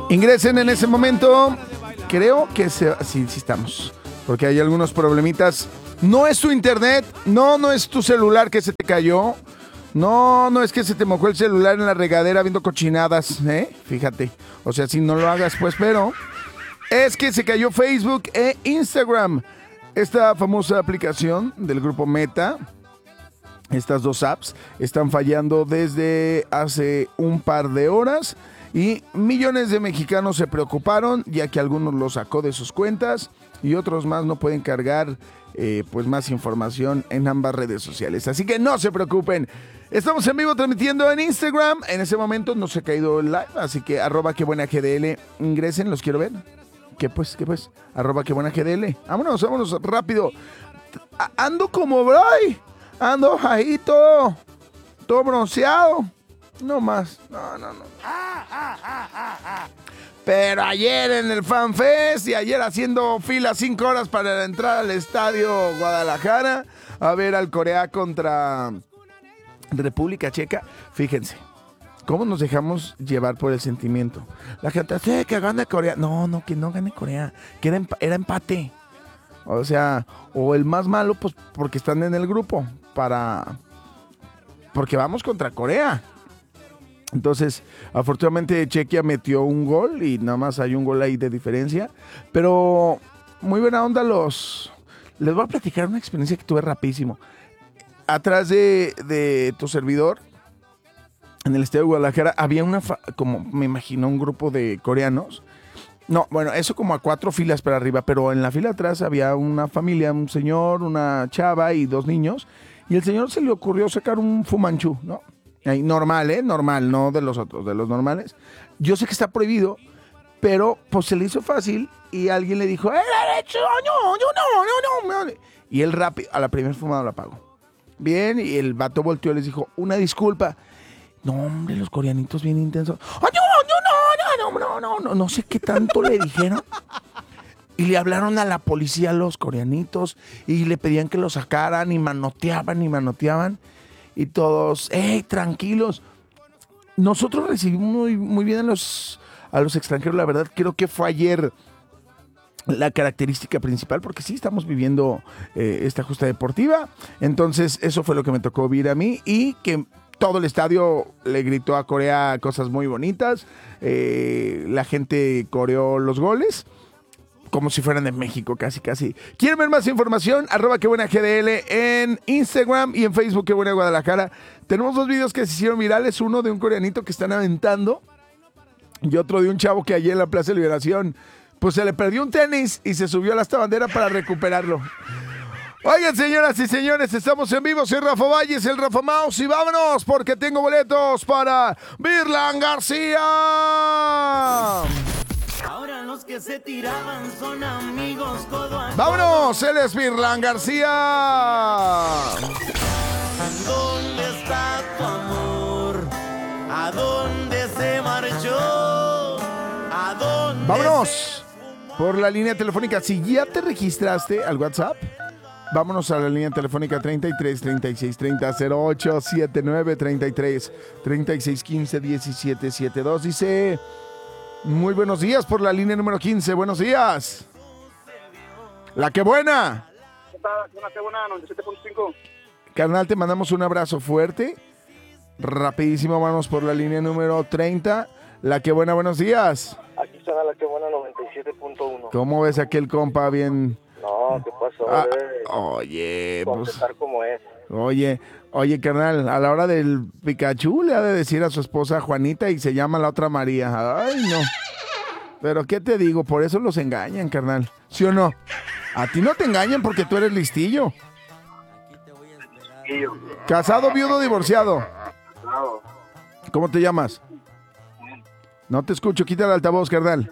Ingresen en ese momento. Creo que sí estamos. Porque hay algunos problemitas. No es tu internet. No es tu celular que se te cayó. No es que se te mojó el celular en la regadera viendo cochinadas, Fíjate. O sea, si no lo hagas, pues, pero es que se cayó Facebook e Instagram. Esta famosa aplicación del grupo Meta, estas dos apps, están fallando desde hace un par de horas y millones de mexicanos se preocuparon, ya que algunos lo sacó de sus cuentas y otros más no pueden cargar pues más información en ambas redes sociales. Así que no se preocupen. Estamos en vivo transmitiendo en Instagram. En ese momento no se ha caído el live, así que @quebuenagdl, ingresen, los quiero ver. ¿Qué pues? @quebuenagdl. Vámonos rápido. Ando como Bray. Ando ahí todo bronceado. No más. No. Pero ayer en el FanFest y ayer haciendo fila 5 horas para entrar al estadio Guadalajara a ver al Corea contra República Checa. Fíjense, ¿cómo nos dejamos llevar por el sentimiento? La gente dice que gane Corea. No, que no gane Corea. Que era empate. O sea, o el más malo, pues porque están en el grupo. Porque vamos contra Corea. Entonces, afortunadamente Chequia metió un gol y nada más hay un gol ahí de diferencia. Pero muy buena onda les voy a platicar una experiencia que tuve rapidísimo. Atrás de tu servidor, en el estadio de Guadalajara, había como me imagino, un grupo de coreanos. No, bueno, eso como a 4 filas para arriba, pero en la fila atrás había una familia, un señor, una chava y 2 niños. Y el señor se le ocurrió sacar un fumanchú, ¿no? Ahí, normal, normal, no de los otros, de los normales. Yo sé que está prohibido, pero pues se le hizo fácil y alguien le dijo, no. Y él rápido, a la primera fumada la apagó. Bien, y el vato volteó y les dijo, una disculpa. No, hombre, los coreanitos bien intensos. No sé qué tanto le dijeron. Y le hablaron a la policía los coreanitos y le pedían que lo sacaran y manoteaban. Y todos, tranquilos. Nosotros recibimos muy bien a los extranjeros, la verdad. Creo que fue ayer la característica principal, porque sí estamos viviendo esta justa deportiva. Entonces, eso fue lo que me tocó vivir a mí y que todo el estadio le gritó a Corea cosas muy bonitas. La gente coreó los goles como si fueran de México, casi. ¿Quieren ver más información? @quebuenagdl en Instagram y en Facebook, Que Buena Guadalajara. Tenemos 2 videos que se hicieron virales. Uno de un coreanito que están aventando y otro de un chavo que ayer en la Plaza de Liberación, pues se le perdió un tenis y se subió a la bandera para recuperarlo. Oigan, señoras y señores, estamos en vivo. Soy Rafa Valles, el Rafa Mouse, y vámonos porque tengo boletos para Virlan García. Ahora los que se tiraban son amigos, codo a codo. ¡Vámonos! Él es Virlan García. ¿Dónde está tu amor? ¿A dónde se marchó? ¿A dónde? ¡Vámonos! Por la línea telefónica. Si ya te registraste al WhatsApp, vámonos a la línea telefónica 33 36 30 08 79 33 36 15 17 72. Dice... Muy buenos días por la línea número 15. Buenos días. La que buena. La que buena, 97.5. Carnal, te mandamos un abrazo fuerte. Rapidísimo, vamos por la línea número 30. La que buena, buenos días. Aquí está la que buena, 97.1. ¿Cómo ves aquel compa bien? No, ¿qué pasó? Oye, pues... Contestar como es. Oye, carnal, a la hora del Pikachu le ha de decir a su esposa Juanita y se llama la otra María. Ay, no. Pero, ¿qué te digo? Por eso los engañan, carnal. ¿Sí o no? A ti no te engañan porque tú eres listillo. ¿Casado, viudo, divorciado? No. ¿Cómo te llamas? No te escucho, quita el altavoz, carnal.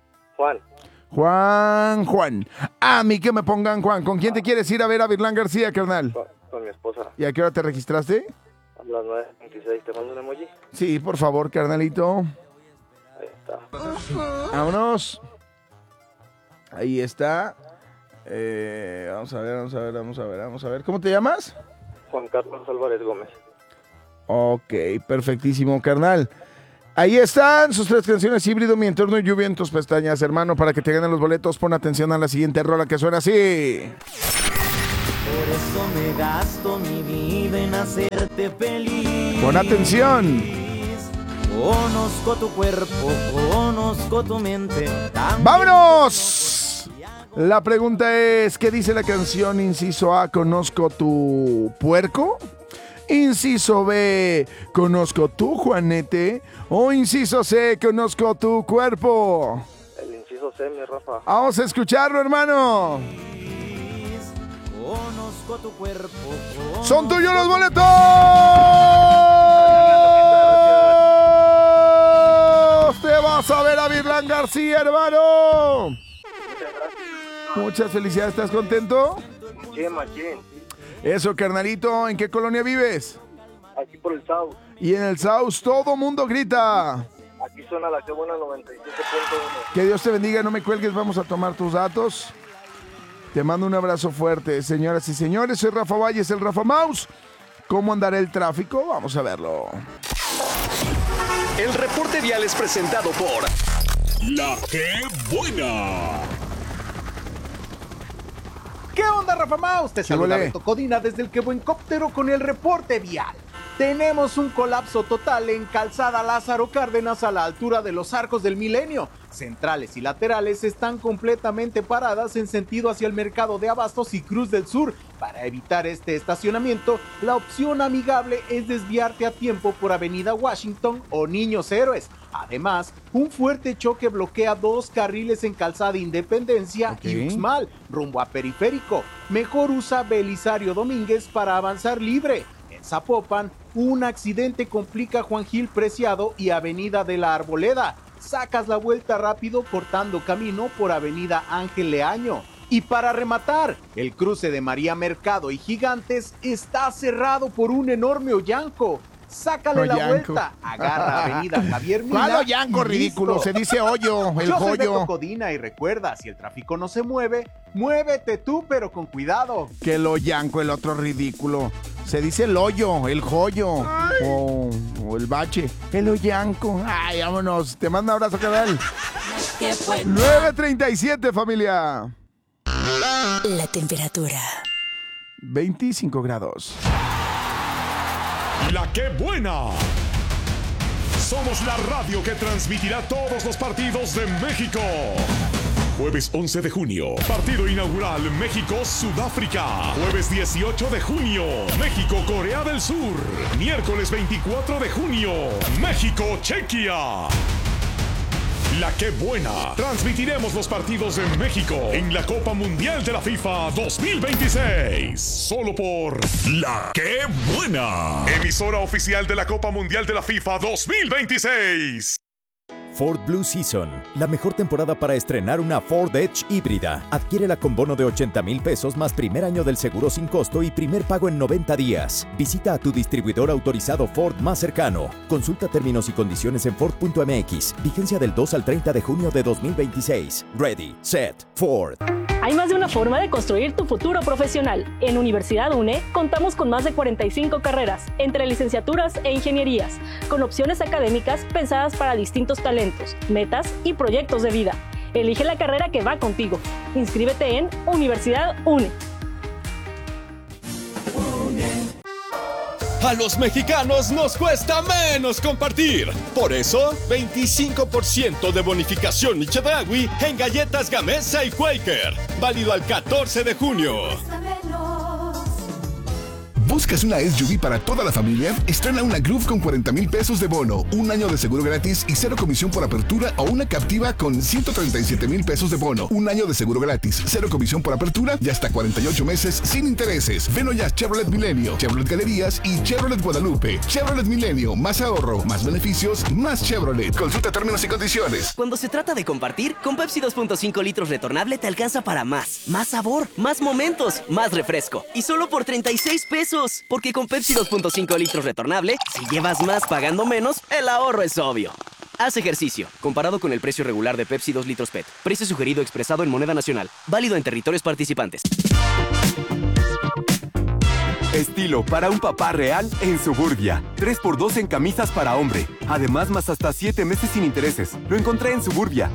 Juan. A mí que me pongan Juan. ¿Con quién te quieres ir a ver a Virlan García, carnal? Con mi esposa. ¿Y a qué hora te registraste? A las 9:26. ¿Te mando un emoji? Sí, por favor, carnalito. Ahí está. Vámonos. Ahí está. Vamos a ver. ¿Cómo te llamas? Juan Carlos Álvarez Gómez. Ok, perfectísimo, carnal. Ahí están sus 3 canciones: Híbrido, Mi Entorno y Lluvia en tus pestañas. Hermano, para que te ganen los boletos, pon atención a la siguiente rola que suena así. Por eso me gasto mi vida en hacerte feliz. Pon atención. Conozco tu cuerpo, conozco tu mente. ¡Vámonos! La pregunta es, ¿qué dice la canción? Inciso A, conozco tu puerco. Inciso B, conozco tu Juanete. O inciso C, conozco tu cuerpo. El inciso C, mi Rafa. Vamos a escucharlo, hermano. Conozco tu cuerpo. ¡Son tuyos los boletos! ¡Te vas a ver a Virlán García, hermano! Muchas felicidades, ¿estás contento? Machín. Eso, carnalito, ¿en qué colonia vives? Aquí por el South. Y en el South todo mundo grita. Aquí suena la que buena 97.1. Que Dios te bendiga, no me cuelgues, vamos a tomar tus datos. Te mando un abrazo fuerte, señoras y señores. Soy Rafa Valles, el Rafa Mouse. ¿Cómo andará el tráfico? Vamos a verlo. El reporte vial es presentado por La Que Buena. ¿Qué onda, Rafa Maus? Te saluda huele? Beto Codina desde el Que Buencóptero con el reporte vial. Tenemos un colapso total en Calzada Lázaro Cárdenas a la altura de los Arcos del Milenio. Centrales y laterales están completamente paradas en sentido hacia el Mercado de Abastos y Cruz del Sur. Para evitar este estacionamiento, la opción amigable es desviarte a tiempo por Avenida Washington o Niños Héroes. Además, un fuerte choque bloquea 2 carriles en Calzada Independencia y Uxmal, rumbo a Periférico. Mejor usa Belisario Domínguez para avanzar libre. En Zapopan, un accidente complica Juan Gil Preciado y Avenida de la Arboleda. Sacas la vuelta rápido cortando camino por Avenida Ángel Leaño. Y para rematar, el cruce de María Mercado y Gigantes está cerrado por un enorme hoyanco. Sácale la vuelta, agarra Avenida Javier Mina. ¿Cuál hoyanco ridículo? Se dice hoyo, el Yo soy Beto joyo. Codina y recuerda, si el tráfico no se mueve, muévete tú, pero con cuidado. Que el hoyanco, el otro ridículo. Se dice el hoyo, el joyo o el bache. El hoyanco. Ay, vámonos. Te mando un abrazo, canal. 9:37, familia. La temperatura. 25 grados. La Que Buena. Somos la radio que transmitirá todos los partidos de México. Jueves 11 de junio, partido inaugural México-Sudáfrica. Jueves 18 de junio, México-Corea del Sur. Miércoles 24 de junio, México-Chequia. La Que Buena. Transmitiremos los partidos de México en la Copa Mundial de la FIFA 2026. Solo por La Que Buena. Emisora oficial de la Copa Mundial de la FIFA 2026. Ford Blue Season, la mejor temporada para estrenar una Ford Edge híbrida. Adquiérela con bono de 80,000 pesos más primer año del seguro sin costo y primer pago en 90 días. Visita a tu distribuidor autorizado Ford más cercano. Consulta términos y condiciones en Ford.mx. Vigencia del 2 al 30 de junio de 2026. Ready, Set, Ford. Hay más de una forma de construir tu futuro profesional. En Universidad UNE contamos con más de 45 carreras, entre licenciaturas e ingenierías, con opciones académicas pensadas para distintos talentos, metas y proyectos de vida. Elige la carrera que va contigo. Inscríbete en Universidad UNE. A los mexicanos nos cuesta menos compartir. Por eso, 25% de bonificación y Chedraui en galletas Gamesa y Quaker. Válido al 14 de junio. ¿Buscas una SUV para toda la familia? Estrena una Groove con 40,000 pesos de bono, un año de seguro gratis y 0 comisión por apertura, o una Captiva con 137,000 pesos de bono, un año de seguro gratis, 0 comisión por apertura y hasta 48 meses sin intereses. Ven hoy a Chevrolet Milenio, Chevrolet Galerías y Chevrolet Guadalupe. Chevrolet Milenio, más ahorro, más beneficios, más Chevrolet. Consulta términos y condiciones. Cuando se trata de compartir, con Pepsi 2.5 litros retornable te alcanza para más. Más sabor, más momentos, más refresco. Y solo por 36 pesos. Porque con Pepsi 2.5 litros retornable, si llevas más pagando menos, el ahorro es obvio. Haz ejercicio. Comparado con el precio regular de Pepsi 2 litros PET. Precio sugerido expresado en moneda nacional. Válido en territorios participantes. Estilo para un papá real en Suburbia. 3x2 en camisas para hombre. Además, más hasta 7 meses sin intereses. Lo encontré en Suburbia.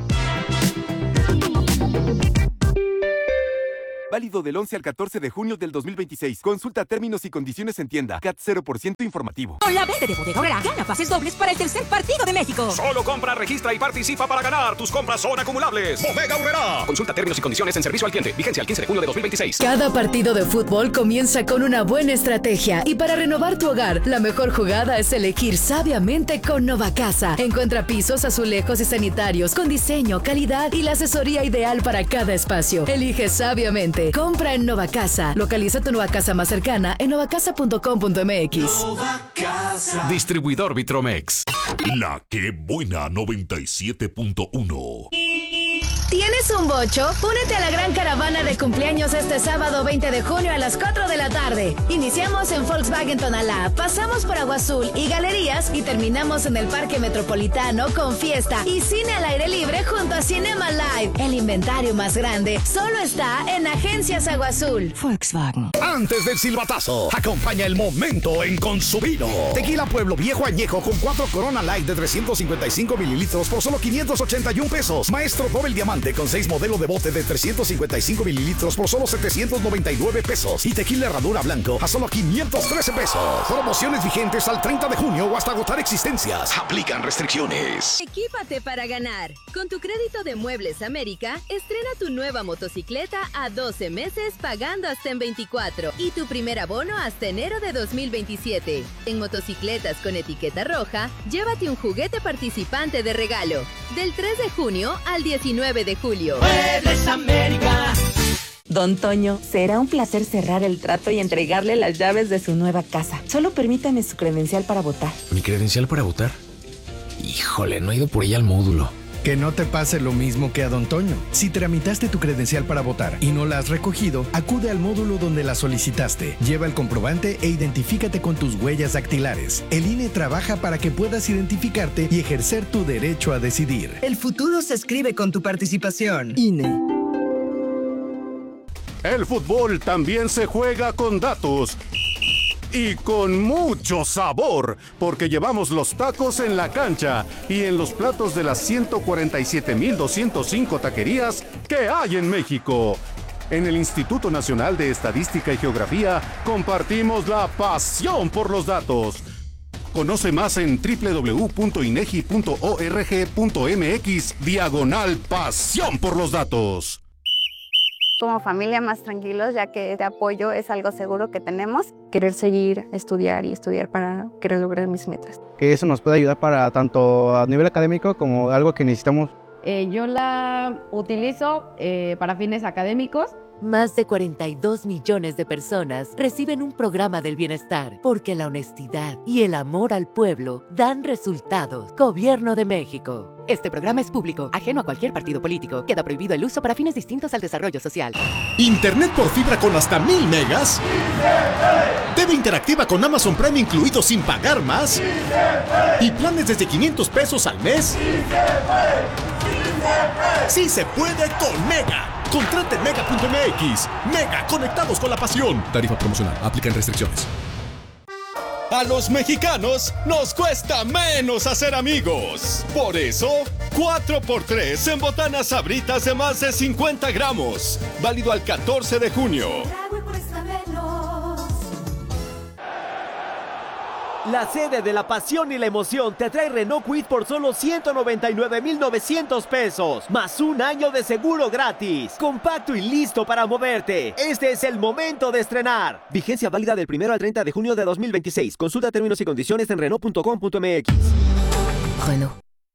Válido del 11 al 14 de junio del 2026. Consulta términos y condiciones en tienda. CAT 0% informativo. Con la verde de Bodega Aurrerá, gana pases dobles para el tercer partido de México. Solo compra, registra y participa para ganar. Tus compras son acumulables. Bodega Aurrerá. Consulta términos y condiciones en servicio al cliente. Vigencia el 15 de junio de 2026. Cada partido de fútbol comienza con una buena estrategia. Y para renovar tu hogar, la mejor jugada es elegir sabiamente con Novacasa. Encuentra pisos, azulejos y sanitarios con diseño, calidad y la asesoría ideal para cada espacio. Elige sabiamente. Compra en Novacasa. Localiza tu Novacasa más cercana en novacasa.com.mx. Novacasa. Distribuidor Vitromex. La que buena 97.1. ¿Tienes un bocho? Únete a la gran caravana de cumpleaños este sábado 20 de junio a las 4 de la tarde. Iniciamos en Volkswagen Tonalá, pasamos por Agua Azul y Galerías y terminamos en el Parque Metropolitano con fiesta y cine al aire libre junto a Cinema Live. El inventario más grande solo está en Agencias Agua Azul. Volkswagen. Antes del silbatazo, acompaña el momento en Consumino. Tequila Pueblo Viejo Añejo con 4 Corona Light de 355 mililitros por solo 581 pesos. Maestro Doble Diamante con 6 modelos de bote de 355 mililitros por solo 799 pesos. Y tequila Herradura Blanco a solo 513 pesos. Promociones vigentes al 30 de junio o hasta agotar existencias. Aplican restricciones. Equípate para ganar. Con tu crédito de Muebles América, estrena tu nueva motocicleta a 12 meses pagando hasta en 24 y tu primer abono hasta enero de 2027. En motocicletas con etiqueta roja, llévate un juguete participante de regalo. Del 3 de junio al 19 de julio. Muebles América. Don Toño, será un placer cerrar el trato y entregarle las llaves de su nueva casa. Solo permítame su credencial para votar. ¿Mi credencial para votar? Híjole, no he ido por ella al módulo. Que no te pase lo mismo que a Don Toño. Si tramitaste tu credencial para votar y no la has recogido, acude al módulo donde la solicitaste. Lleva el comprobante e identifícate con tus huellas dactilares. El INE trabaja para que puedas identificarte y ejercer tu derecho a decidir. El futuro se escribe con tu participación. INE. El fútbol también se juega con datos. Y con mucho sabor, porque llevamos los tacos en la cancha y en los platos de las 147,205 taquerías que hay en México. En el Instituto Nacional de Estadística y Geografía compartimos la pasión por los datos. Conoce más en www.inegi.org.mx/pasión por los datos. Como familia más tranquilos, ya que este apoyo es algo seguro que tenemos. Querer seguir, estudiar para querer lograr mis metas. Que eso nos puede ayudar para tanto a nivel académico como algo que necesitamos. Yo la utilizo para fines académicos. Más de 42 millones de personas reciben un programa del bienestar porque la honestidad y el amor al pueblo dan resultados. Gobierno de México. Este programa es público, ajeno a cualquier partido político. Queda prohibido el uso para fines distintos al desarrollo social. ¿Internet por fibra con hasta 1000 megas? ¿TV interactiva con Amazon Prime incluido sin pagar más? ¿Y planes desde 500 pesos al mes? ¡Sí se puede con Mega! Contrate en Mega.mx. Mega, conectados con la pasión. Tarifa promocional. Aplican restricciones. A los mexicanos nos cuesta menos hacer amigos. Por eso, 4x3 en botanas Sabritas de más de 50 gramos. Válido al 14 de junio. La sede de la pasión y la emoción te trae Renault Kwid por solo 199,900 pesos, más un año de seguro gratis. Compacto y listo para moverte. Este es el momento de estrenar. Vigencia válida del 1 al 30 de junio de 2026. Consulta términos y condiciones en Renault.com.mx. Renault.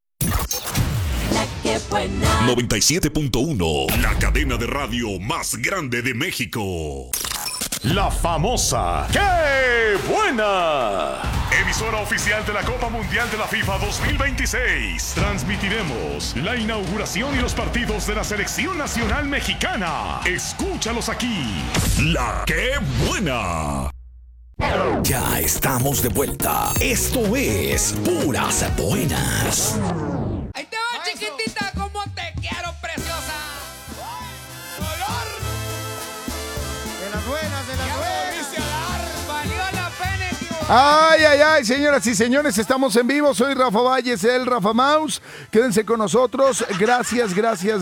97.1, la cadena de radio más grande de México. La famosa ¡Qué buena! Emisora oficial de la Copa Mundial de la FIFA 2026. Transmitiremos la inauguración y los partidos de la Selección Nacional Mexicana. Escúchalos aquí. La ¡Qué buena! Ya estamos de vuelta. Esto es Puras Buenas. Ahí te va, chiquitita, como te quiero, preciosa. Color. De las buenas, de las buenas. Dice alarma Ay, señoras y señores, estamos en vivo. Soy Rafa Valles, el Rafa Mouse. Quédense con nosotros. Gracias.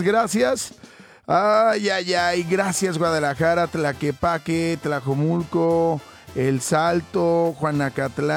Ay, gracias Guadalajara, Tlaquepaque, Tlajomulco, El Salto, Juanacatlán.